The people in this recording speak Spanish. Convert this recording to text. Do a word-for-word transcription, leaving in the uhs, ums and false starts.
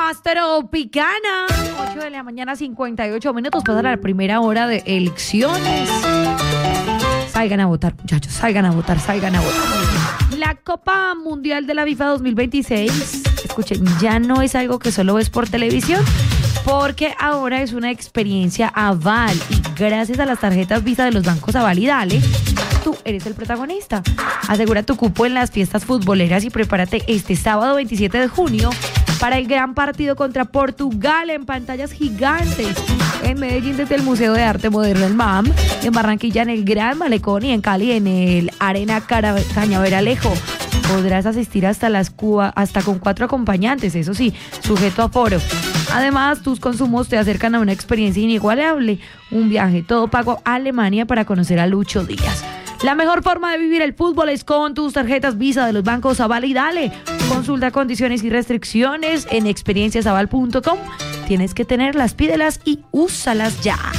más tropicana. ocho de la mañana, cincuenta y ocho minutos. Pasa la primera hora de elecciones. Salgan a votar, muchachos. Salgan a votar, salgan a votar. La Copa Mundial de la FIFA dos mil veintiséis, escuchen, ya no es algo que solo ves por televisión, porque ahora es una experiencia Aval y gracias a las tarjetas Visa de los bancos Aval y Dale, tú eres el protagonista. Asegura tu cupo en las fiestas futboleras y prepárate este sábado veintisiete de junio para el gran partido contra Portugal en pantallas gigantes. En Medellín desde el Museo de Arte Moderno el M A M, en Barranquilla en el Gran Malecón y en Cali en el Arena Cara- Cañaveralejo. Podrás asistir hasta las Cuba, hasta con cuatro acompañantes, eso sí, sujeto a foro. Además, tus consumos te acercan a una experiencia inigualable, un viaje todo pago a Alemania para conocer a Lucho Díaz. La mejor forma de vivir el fútbol es con tus tarjetas Visa de los bancos Aval y Dale. Consulta condiciones y restricciones en experiencias aval punto com. Tienes que tenerlas, pídelas y úsalas ya.